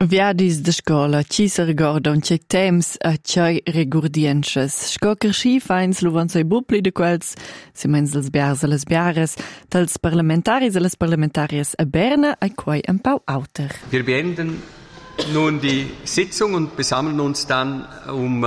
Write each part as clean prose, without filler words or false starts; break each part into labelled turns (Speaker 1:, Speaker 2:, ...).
Speaker 1: Viadis de scola, ci se rigordon ce temps a cei regurdienches. Sco cresci fains luvansoi bupli de quels, simens dels biars a les biares, dels parlamentaris a les parlamentarias a Berna, a quai ein pau auter.
Speaker 2: Wir beenden nun die Sitzung und besammeln uns dann um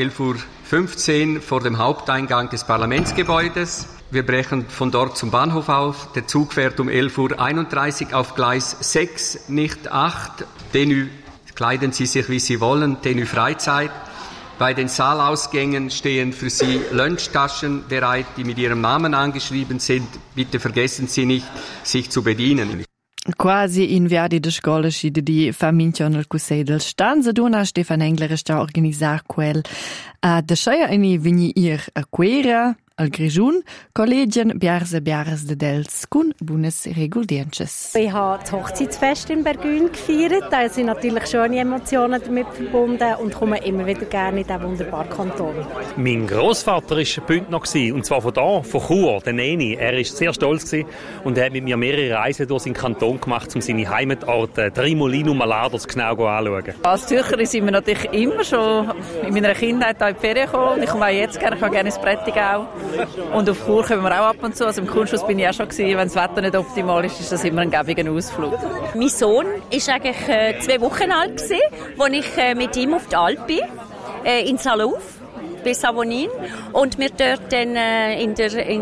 Speaker 2: 11:15 Uhr vor dem Haupteingang des Parlamentsgebäudes. Wir brechen von dort zum Bahnhof auf. Der Zug fährt um 11:31 Uhr auf Gleis 6, nicht 8. Tenue, kleiden Sie sich, wie Sie wollen, Tenue Freizeit. Bei den Saalausgängen stehen für Sie Lunchtaschen bereit, die mit Ihrem Namen angeschrieben sind. Bitte vergessen Sie nicht, sich zu bedienen.
Speaker 1: Quasi in viadi de scola scide di famintion al Cussei del Stanza duna Stefan Engler sta organizzar quel de scheia eni vini ir a quera al Grigiun, Kollegien Biars de Dels kun bunes Reguldienches.
Speaker 3: Ich habe das Hochzeitsfest in Bergün gefeiert. Da sind natürlich schöne Emotionen damit verbunden und komme immer wieder gerne in diesen wunderbaren Kanton.
Speaker 4: Mein Grossvater war Bündner, und zwar von da, von Chur, der Neni. Er war sehr stolz und er hat mit mir mehrere Reisen durch seinen Kanton gemacht, um seine Heimatorte Trimolino Malados genau anzuschauen.
Speaker 5: Als Zürcherin sind wir natürlich immer schon in meiner Kindheit hier in die Ferien gekommen. Ich komme auch jetzt gerne ins Prättigau. Und auf Chur kommen wir auch ab und zu. Also im Kunsthaus bin ich auch schon gewesen. Wenn das Wetter nicht optimal ist, ist das immer ein gäbiger Ausflug.
Speaker 6: Mein Sohn war eigentlich 2 Wochen alt, als ich mit ihm auf die Alp bin, in Salauf, bis Savonin. Und wir dort dann in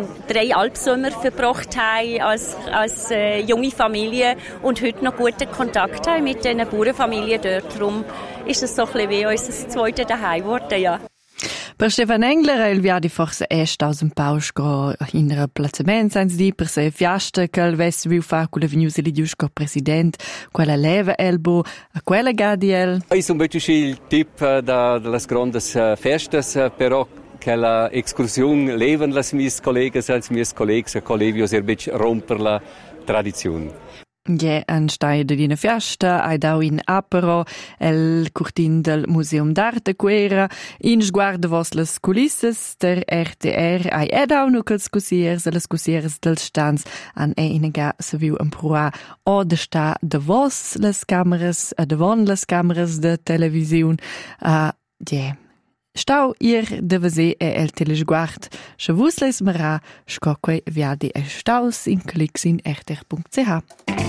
Speaker 6: 3 Alpsommer verbracht haben als junge Familie und heute noch guten Kontakt haben mit den Bauernfamilien dort. Darum ist es so ein bisschen wie unser zweites Zuhause geworden, ja.
Speaker 1: Per Stefan Engler il viadi forse aus dem Pausch go in einer Platzament senz di per se fiasta che il vest viu fa con la venusa di Giusco president quella leva elbo a quella gadiel.
Speaker 7: Es un bisschen il tip de las grandes festas però che la excursione leven las mis collegas als mis collegs collegios er bit romper la tradizione.
Speaker 1: Ja, an steide di una fiesta, ai dau in apero, el curtin del Museum d'Arte Quera, in sguarda vos les culisses der RTR, ai edau nu cals cusiers del stans, an inega se viu en proa o de sta de vos les cameras, de von les cameras de television, ja. Stau ir de vese el telesguard, se vus les mara, scoque viadi staus in clicks in rtr.ch.